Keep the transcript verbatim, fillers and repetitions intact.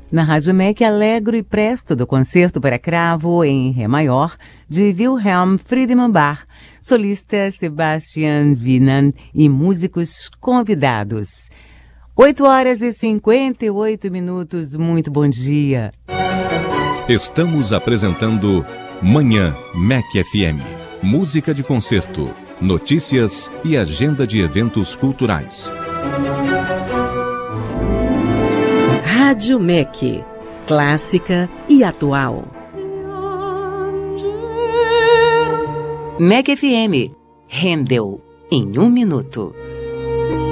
Na Rádio M E C, Alegro e Presto, do Concerto para Cravo em Ré maior, de Wilhelm Friedemann Bach, solista Sebastian Wienand e músicos convidados. oito horas e cinquenta e oito minutos, muito bom dia. Estamos apresentando Manhã M E C F M. Música de concerto, notícias e agenda de eventos culturais. Rádio M E C, clássica e atual. M E C F M, Handel, em um minuto.